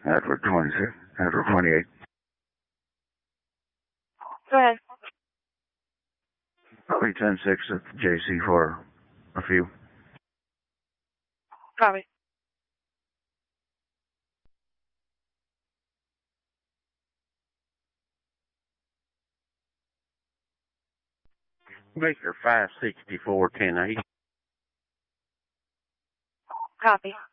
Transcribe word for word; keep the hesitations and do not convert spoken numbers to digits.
Edward twenty-six. Edward twenty-eight. Go ahead. Probably ten six at J C for a few. Copy. Baker five sixty-four ten eight. Copy.